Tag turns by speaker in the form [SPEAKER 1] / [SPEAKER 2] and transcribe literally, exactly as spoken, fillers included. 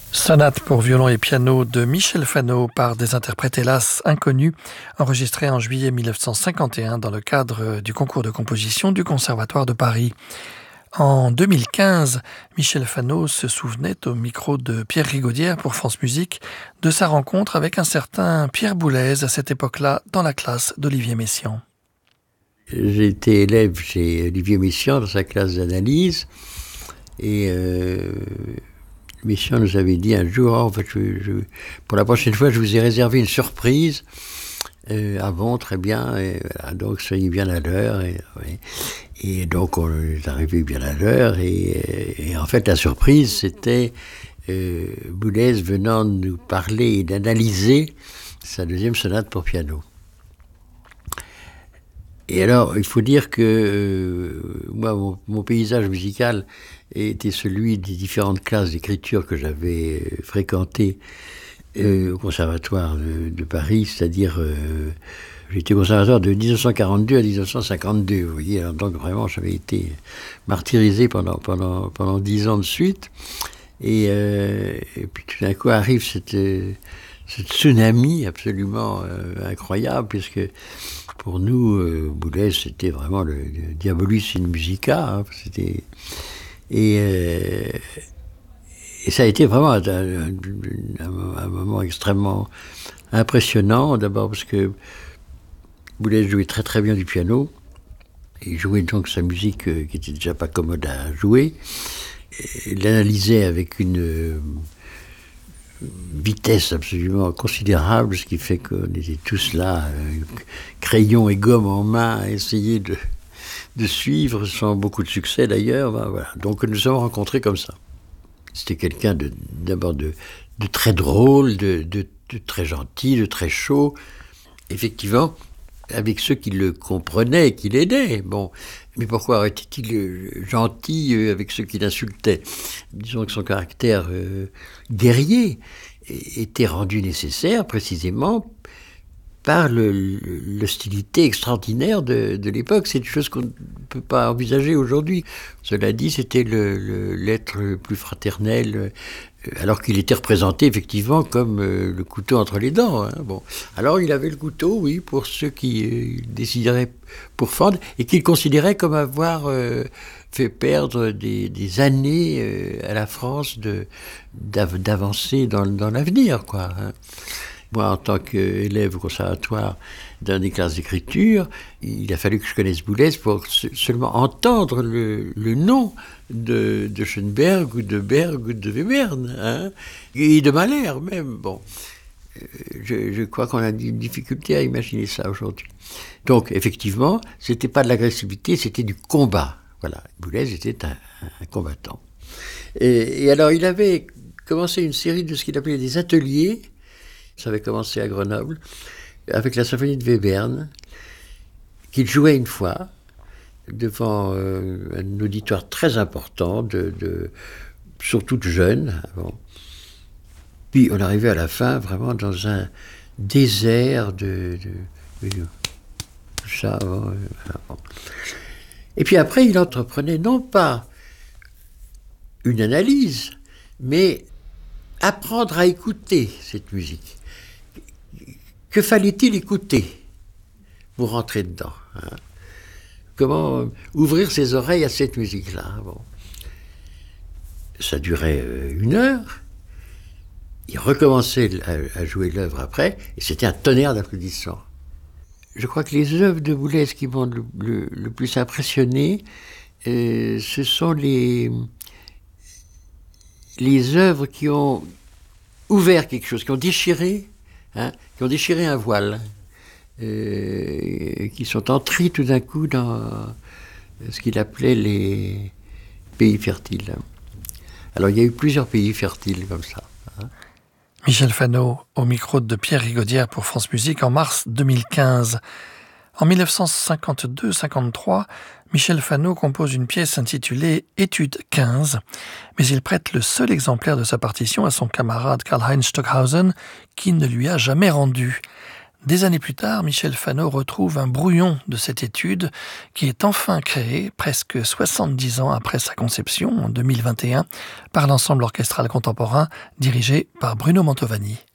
[SPEAKER 1] Sonate pour violon et piano de Michel Fano par des interprètes hélas inconnus, enregistrée en juillet mille neuf cent cinquante et un dans le cadre du concours de composition du Conservatoire de Paris. En deux mille quinze, Michel Fano se souvenait au micro de Pierre Rigaudière pour France Musique de sa rencontre avec un certain Pierre Boulez à cette époque-là dans la classe d'Olivier Messiaen.
[SPEAKER 2] J'ai été élève chez Olivier Messiaen dans sa classe d'analyse et euh, Messiaen nous avait dit un jour, oh, en fait, je, je, pour la prochaine fois, je vous ai réservé une surprise. Euh, ah bon, très bien. Et voilà, donc soyez bien à l'heure. Et, ouais. et donc on est arrivé bien à l'heure. Et, et en fait, la surprise, c'était euh, Boulez venant nous parler et d'analyser sa deuxième sonate pour piano. Et alors, il faut dire que euh, moi, mon, mon paysage musical était celui des différentes classes d'écriture que j'avais euh, fréquentées euh, au Conservatoire de, de Paris, c'est-à-dire euh, j'étais au Conservatoire de dix-neuf cent quarante-deux à dix-neuf cent cinquante-deux, vous voyez, alors, donc vraiment j'avais été martyrisé pendant, pendant, pendant dix ans de suite, et, euh, et puis tout d'un coup arrive cette, cette tsunami absolument euh, incroyable, puisque pour nous, euh, Boulez, c'était vraiment le, le Diabolus in Musica, hein, c'était... Et, euh, et ça a été vraiment un, un, un, un moment extrêmement impressionnant, d'abord parce que Boulez jouait très très bien du piano, et jouait donc sa musique euh, qui était déjà pas commode à jouer, et l'analysait avec une euh, vitesse absolument considérable, ce qui fait qu'on était tous là, euh, crayon et gomme en main, à essayer de... de suivre, sans beaucoup de succès d'ailleurs. Ben voilà. Donc nous nous sommes rencontrés comme ça. C'était quelqu'un de, d'abord de, de très drôle, de, de, de très gentil, de très chaud. Effectivement, avec ceux qui le comprenaient, qui l'aidaient. Bon, mais pourquoi était-il gentil avec ceux qui l'insultaient ? Disons que son caractère euh, guerrier était rendu nécessaire précisément par le, l'hostilité extraordinaire de, de l'époque. C'est une chose qu'on ne peut pas envisager aujourd'hui. Cela dit, c'était le, le, l'être le plus fraternel, alors qu'il était représenté effectivement comme euh, le couteau entre les dents. Hein. Bon. Alors il avait le couteau, oui, pour ceux qui euh, décideraient pour fendre, et qu'il considérait comme avoir euh, fait perdre des, des années euh, à la France de, d'av- d'avancer dans, dans l'avenir, quoi. Hein. Moi, en tant qu'élève au conservatoire dans des classes d'écriture, il a fallu que je connaisse Boulez pour seulement entendre le, le nom de, de Schoenberg ou de Berg ou de Webern, hein, et de Mahler même. Bon, je, je crois qu'on a une difficulté à imaginer ça aujourd'hui. Donc, effectivement, c'était pas de l'agressivité, c'était du combat. Voilà, Boulez était un, un combattant. Et, et alors, il avait commencé une série de ce qu'il appelait des ateliers. Ça avait commencé à Grenoble, avec la symphonie de Webern, qu'il jouait une fois devant euh, un auditoire très important, de, de, surtout de jeunes. Bon. Puis on arrivait à la fin vraiment dans un désert de... de, de ça, bon, voilà, bon. Et puis après, il entreprenait non pas une analyse, mais apprendre à écouter cette musique. Que fallait-il écouter pour rentrer dedans, hein? Comment ouvrir ses oreilles à cette musique-là? Bon. Ça durait une heure. Il recommençait à, à jouer l'œuvre après, et c'était un tonnerre d'applaudissements. Je crois que les œuvres de Boulez qui m'ont le, le, le plus impressionné, euh, ce sont les, les œuvres qui ont ouvert quelque chose, qui ont déchiré, hein, qui ont déchiré un voile, euh, qui sont entrés tout d'un coup dans ce qu'il appelait les pays fertiles. Alors il y a eu plusieurs pays fertiles comme ça. Hein.
[SPEAKER 1] Michel Fano, au micro de Pierre Rigaudière pour France Musique en mars deux mille quinze. En mille neuf cent cinquante-deux cinquante-trois, Michel Fano compose une pièce intitulée « Étude quinze », mais il prête le seul exemplaire de sa partition à son camarade Karlheinz Stockhausen, qui ne lui a jamais rendu. Des années plus tard, Michel Fano retrouve un brouillon de cette étude qui est enfin créée, presque soixante-dix ans après sa conception, en deux mille vingt et un, par l'ensemble orchestral contemporain dirigé par Bruno Mantovani.